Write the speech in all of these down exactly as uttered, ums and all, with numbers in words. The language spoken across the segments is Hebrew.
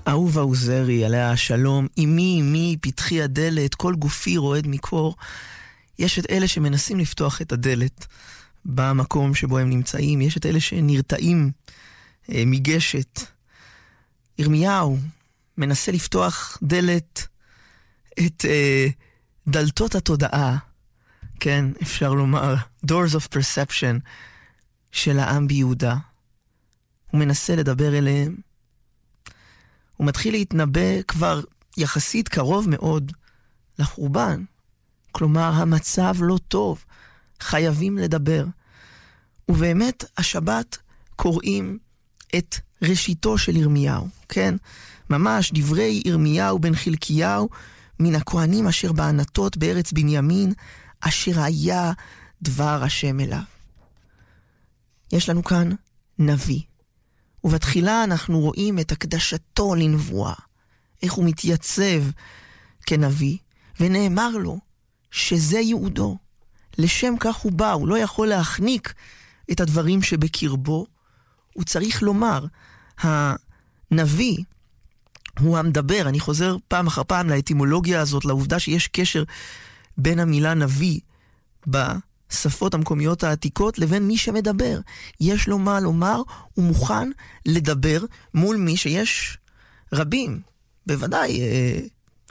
אהובה עוזרי, עליה השלום, אמי, אמי, פתחי הדלת, כל גופי רועד מקור. יש את אלה שמנסים לפתוח את הדלת במקום שבו הם נמצאים, יש את אלה שנרתעים אה, מגשת. ירמיהו מנסה לפתוח דלת, את אה, דלתות התודעה, כן, אפשר לומר, doors of perception של העם ביהודה. הוא מנסה לדבר אליהם, הוא מתחיל להתנבא כבר יחסית קרוב מאוד לחורבן. כלומר, המצב לא טוב, חייבים לדבר. ובאמת, השבת קוראים את ראשיתו של ירמיהו, כן? ממש דברי ירמיהו בן חלקיהו, מן הכהנים אשר בענתות בארץ בנימין, אשר היה דבר השם אליו. יש לנו כאן נביא. ובתחילה אנחנו רואים את הקדשתו לנבואה, איך הוא מתייצב כנביא, ונאמר לו שזה יעודו, לשם כך הוא בא, הוא לא יכול להחניק את הדברים שבקרבו, הוא צריך לומר, הנביא הוא המדבר. אני חוזר פעם אחר פעם לאטימולוגיה הזאת, לעובדה שיש קשר בין המילה נביא בשפות המקומיות העתיקות לבין מי שמדבר. יש לו מה לומר, הוא מוכן לדבר מול מי שיש רבים, בוודאי אה,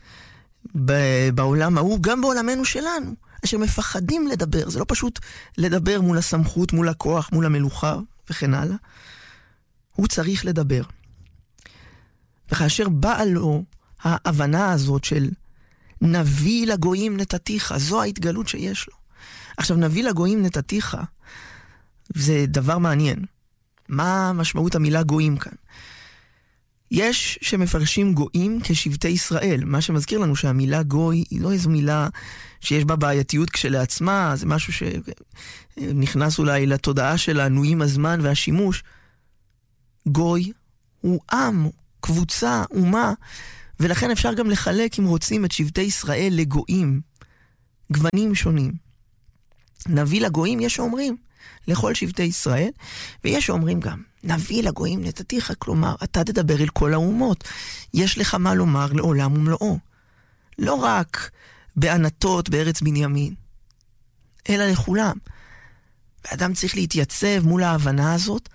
בעולם ההוא, גם בעולמנו שלנו, אשר מפחדים לדבר. זה לא פשוט לדבר מול הסמכות, מול הכוח, מול המלוכה וכן הלאה. הוא צריך לדבר. וכאשר באה לו ההבנה הזאת של נביא לגויים נתתיך, זו ההתגלות שיש לו. עכשיו, נביא לגויים נתתיך, זה דבר מעניין. מה משמעות המילה גויים כאן? יש שמפרשים גויים כשבטי ישראל, מה שמזכיר לנו שהמילה גוי היא לא איזו מילה שיש בה בעייתיות כשלעצמה, זה משהו שנכנס אולי לתודעה שלנו עם הזמן והשימוש. גוי הוא עם, קבוצה, אומה, ולכן אפשר גם לחלק, אם רוצים, את שבטי ישראל לגויים, גוונים שונים. נביא לגויים, יש שאומרים, לכל שבטי ישראל, ויש שאומרים גם, נביא לגויים נתתיך, כלומר, אתה תדבר אל כל האומות, יש לך מה לומר לעולם ומלואו. לא רק בענתות בארץ בנימין, אלא לכולם. ואדם צריך להתייצב מול ההבנה הזאת,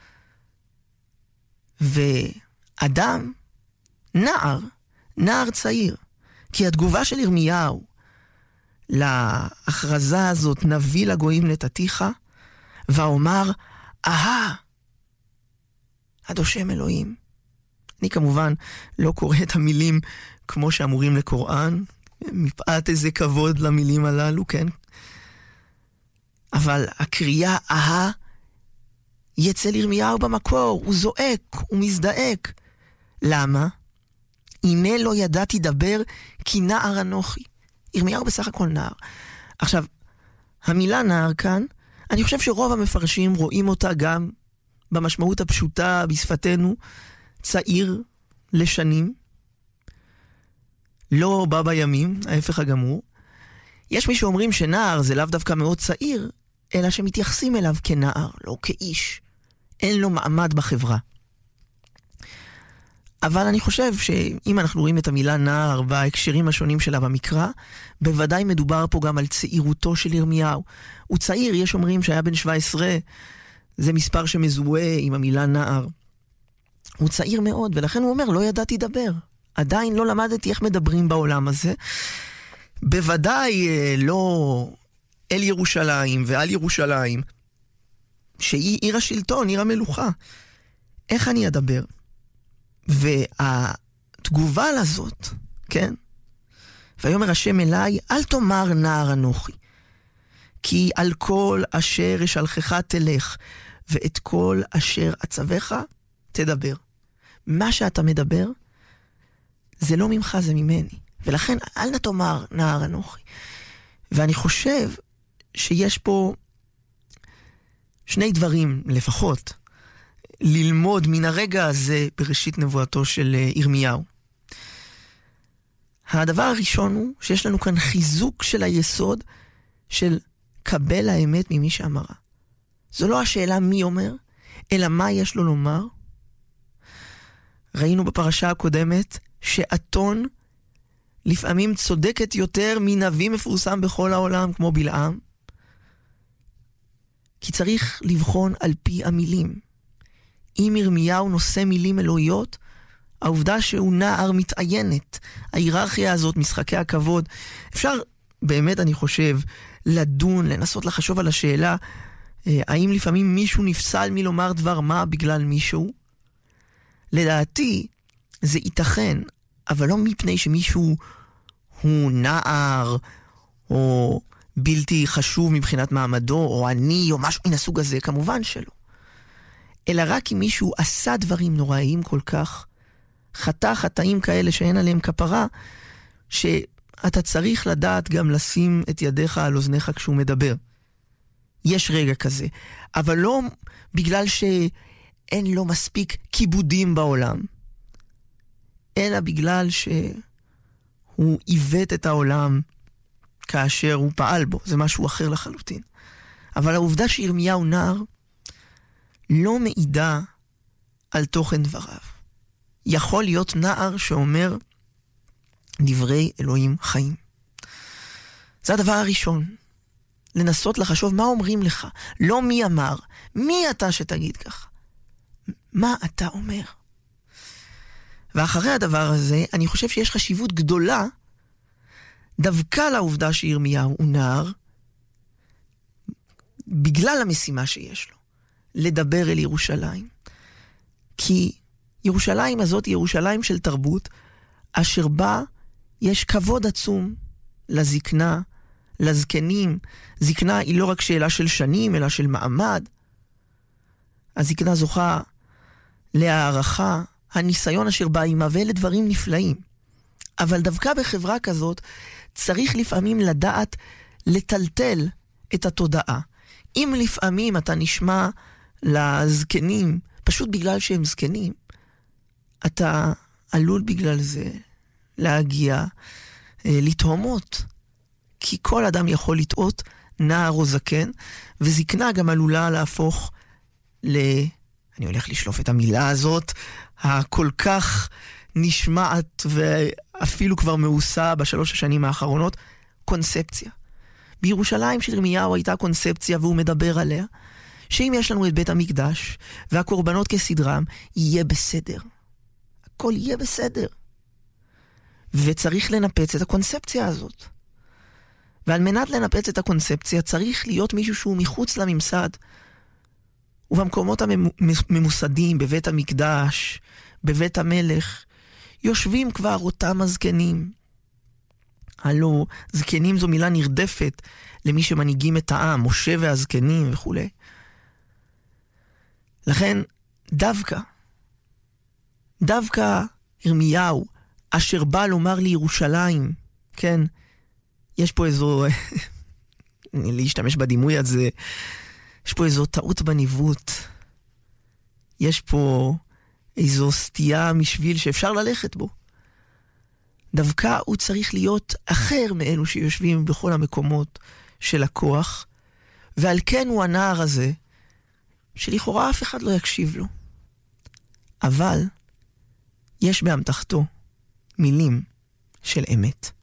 ואדם, נער, נער צעיר, כי התגובה של ירמיהו להכרזה הזאת, נביא לגויים נתתיך, ואומר, אהה, עד השם אלוהים. אני כמובן לא קורא את המילים כמו שאמורים לקוראן, מפאת איזה כבוד למילים הללו, כן? אבל הקריאה אהה יצא לירמיהו במקור, הוא זועק, הוא מזדעק. למה? הנה לא ידעתי דבר כי נער אנוכי. ירמיהו בסך הכל נער. עכשיו, המילה נער כאן, אני חושב שרוב המפרשים רואים אותה גם במשמעות הפשוטה בשפתנו, צעיר לשנים, לא בא בימים, ההפך הגמור. יש מי שאומרים שנער זה לאו דווקא מאוד צעיר, אלא שמתייחסים אליו כנער, לא כאיש. אין לו מעמד בחברה. אבל אני חושב שאם אנחנו רואים את המילה נער בהקשרים השונים שלה במקרא, בוודאי מדובר פה גם על צעירותו של ירמיהו. הוא צעיר, יש אומרים שהיה בן שבע עשרה, זה מספר שמזוהה עם המילה נער. הוא צעיר מאוד, ולכן הוא אומר, לא ידעתי דבר. עדיין לא למדתי איך מדברים בעולם הזה. בוודאי לא אל ירושלים ועל ירושלים, שהיא עיר השלטון, עיר המלוכה. איך אני אדבר? והתגובה לזאת, כן? ויאמר השם אליי, אל תאמר נער אנוכי, כי על כל אשר אשלחך תלך, ואת כל אשר אצווך תדבר. מה שאתה מדבר, זה לא ממך, זה ממני. ולכן אל נא תאמר נער אנוכי. ואני חושב שיש פה שני דברים לפחות ללמוד מן הרגע הזה בראשית נבואתו של ירמיהו. הדבר הראשון הוא שיש לנו כאן חיזוק של היסוד של קבל האמת ממי שאמרה. זו לא השאלה מי אומר, אלא מה יש לו לומר. ראינו בפרשה הקודמת שאתון לפעמים צודקת יותר מנביא מפורסם בכל העולם כמו בלעם, כי צריך לבחון על פי המילים. אם ירמיהו נושא מילים אלוהיות, העובדה שהוא נער מתעיינת, ההיררכיה הזאת, משחקי הכבוד, אפשר באמת, אני חושב, לדון, לנסות לחשוב על השאלה, האם לפעמים מישהו נפסל מלומר דבר מה בגלל מישהו? לדעתי, זה ייתכן, אבל לא מפני שמישהו הוא נער, או בלתי חשוב מבחינת מעמדו, או עני, או משהו מן הסוג הזה, כמובן שלא. אלא רק אם מישהו עשה דברים נוראיים כל כך, חטא חטאים כאלה שאין עליהם כפרה, שאתה צריך לדעת גם לשים את ידיך על אוזניך כשהוא מדבר. יש רגע כזה, אבל לא בגלל שאין לו מספיק כיבודים בעולם, אלא בגלל שהוא עיוות את העולם כאשר הוא פעל בו. זה משהו אחר לחלוטין. אבל העובדה שירמיהו נער לא מעידה על תוכן דבריו. יכול להיות נער שאומר דברי אלוהים חיים. זה הדבר הראשון. לנסות לחשוב מה אומרים לך. לא מי אמר. מי אתה שתגיד ככה? מה אתה אומר? ואחרי הדבר הזה, אני חושב שיש חשיבות גדולה דווקא לעובדה שירמיהו הוא נער, בגלל המשימה שיש לו, לדבר אל ירושלים. כי ירושלים הזאת היא ירושלים של תרבות, אשר בה יש כבוד עצום לזקנה, לזקנים. זקנה היא לא רק שאלה של שנים, אלא של מעמד. הזקנה זוכה להערכה, הניסיון אשר בא עימה, ואלה דברים נפלאים. אבל דווקא בחברה כזאת, צריך לפעמים לדעת לטלטל את התודעה. אם לפעמים אתה נשמע לזקנים, פשוט בגלל שהם זקנים, אתה עלול בגלל זה להגיע אה, לתהומות. כי כל אדם יכול לטעות, נער או זקן, וזקנה גם עלולה להפוך ל... אני הולך לשלוף את המילה הזאת, הכל כך נשמעת ואפילו כבר מאוסה בשלוש השנים האחרונות, קונספציה. בירושלים של ירמיהו הייתה קונספציה, והוא מדבר עליה, שאם יש לנו את בית המקדש והקורבנות כסדרם, יהיה בסדר. הכל יהיה בסדר. וצריך לנפץ את הקונספציה הזאת. ועל מנת לנפץ את הקונספציה צריך להיות מישהו שהוא מחוץ לממסד. ובמקומות הממוסדים, בבית המקדש, בבית המלך, יושבים כבר אותם הזקנים. הלא, זקנים זו מילה נרדפת למי שמנהיגים את העם, משה והזקנים וכו'. לכן, דווקא, דווקא ירמיהו, אשר בא לומר לירושלים, כן, יש פה איזו, להשתמש בדימוי הזה, יש פה איזו טעות בניווט. יש פה איזו סטייה משביל שאפשר ללכת בו. דווקא הוא צריך להיות אחר מאלו שיושבים בכל המקומות של הכוח, ועל כן הוא הנער הזה, שלכאורה אף אחד לא יקשיב לו. אבל יש באמתחתו מילים של אמת.